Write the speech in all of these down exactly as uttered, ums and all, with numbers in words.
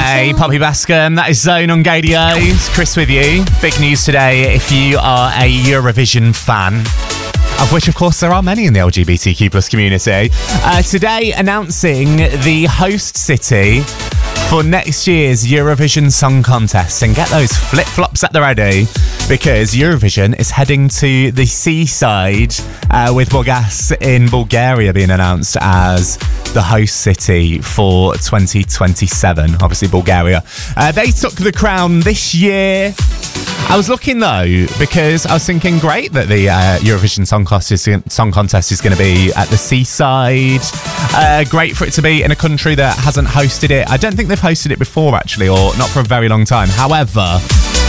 Hey, Poppy Bascom, that is Zone on Gadio. It's Chris with you. Big news today if you are a Eurovision fan, of which, of course, there are many in the L G B T Q plus community. Uh, today, announcing the host city for next year's Eurovision Song Contest. And get those flip-flops at the ready, because Eurovision is heading to the seaside uh, with Burgas in Bulgaria being announced as the host city for twenty twenty-seven. Obviously, Bulgaria. Uh, they took the crown this year. I was looking, though, because I was thinking, great that the uh, Eurovision Song Contest is, Song Contest is going to be at the seaside. Uh, great for it to be in a country that hasn't hosted it. I don't think they've hosted it before, actually, or not for a very long time. However,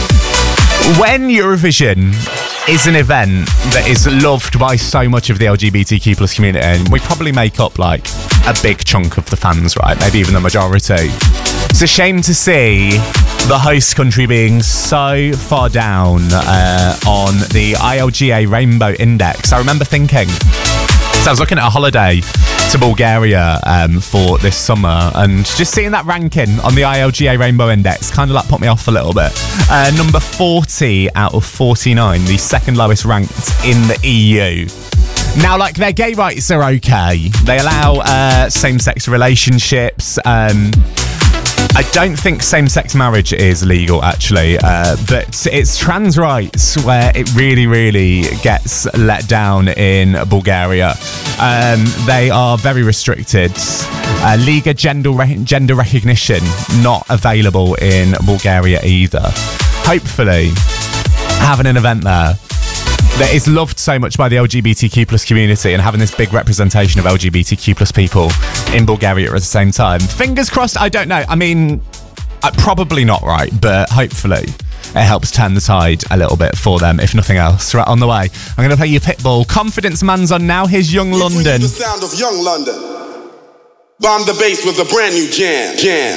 when Eurovision is an event that is loved by so much of the L G B T Q plus community, and we probably make up, like, a big chunk of the fans, right? Maybe even the majority. It's a shame to see the host country being so far down uh, on the I L G A Rainbow Index. I remember thinking, so I was looking at a holiday to Bulgaria um, for this summer, and just seeing that ranking on the I L G A Rainbow Index kind of like put me off a little bit. Uh, number forty out of forty-nine, the second lowest ranked in the E U. Now, like, their gay rights are okay. They allow uh, same-sex relationships. Um, I don't think same-sex marriage is legal, actually, uh, but it's trans rights where it really, really gets let down in Bulgaria. Um, they are very restricted. Uh, Liga gender, re- gender recognition not available in Bulgaria either. Hopefully, having an event there that is loved so much by the L G B T Q plus community, and having this big representation of L G B T Q plus people in Bulgaria at the same time. Fingers crossed, I don't know. I mean, uh, probably not right, but hopefully it helps turn the tide a little bit for them, if nothing else. Right, on the way, I'm going to play you Pitbull. Confidence Man's on now. Here's Young London. The sound of Young London. Bomb the bass with a brand new jam. Jam.